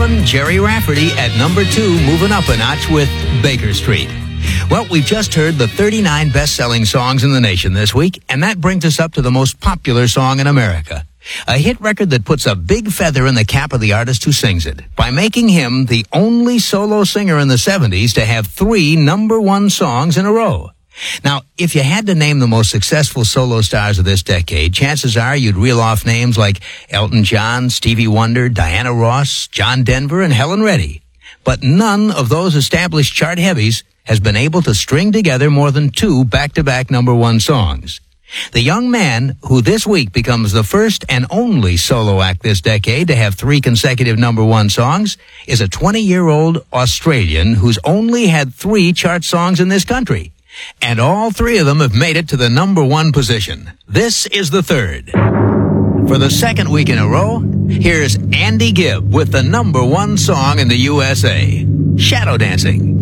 Dylan, Jerry Rafferty at number 2, moving up a notch with Baker Street. Well, we've just heard the 39 best-selling songs in the nation this week, and that brings us up to the most popular song in America. A hit record that puts a big feather in the cap of the artist who sings it by making him the only solo singer in the 70s to have 3 number 1 songs in a row. Now, if you had to name the most successful solo stars of this decade, chances are you'd reel off names like Elton John, Stevie Wonder, Diana Ross, John Denver, and Helen Reddy. But none of those established chart heavies has been able to string together more than 2 back-to-back number 1 songs. The young man who this week becomes the first and only solo act this decade to have 3 consecutive number 1 songs is a 20-year-old Australian who's only had 3 chart songs in this country. And all 3 of them have made it to the number 1 position. This is the third. For the second week in a row, here's Andy Gibb with the number 1 song in the USA, Shadow Dancing.